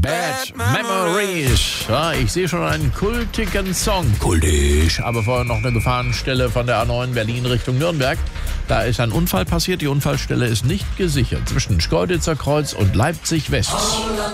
Bad Memories. Ja, ich sehe schon einen kultigen Song. Kultisch. Aber vorher noch eine Gefahrenstelle von der A9 Berlin Richtung Nürnberg. Da ist ein Unfall passiert. Die Unfallstelle ist nicht gesichert. Zwischen Schkeuditzer Kreuz und Leipzig West.